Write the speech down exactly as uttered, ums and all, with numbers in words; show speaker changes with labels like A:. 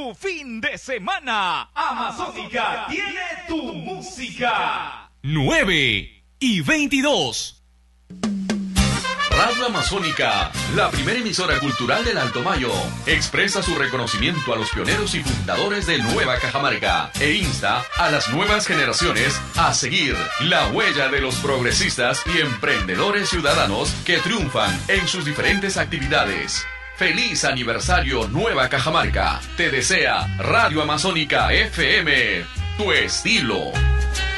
A: tu fin de semana. Amazónica tiene tu música.
B: nueve y veintidós.
C: Radio Amazónica, la primera emisora cultural del Alto Mayo, expresa su reconocimiento a los pioneros y fundadores de Nueva Cajamarca e insta a las nuevas generaciones a seguir la huella de los progresistas y emprendedores ciudadanos que triunfan en sus diferentes actividades. ¡Feliz aniversario Nueva Cajamarca! Te desea Radio Amazónica F M, tu estilo.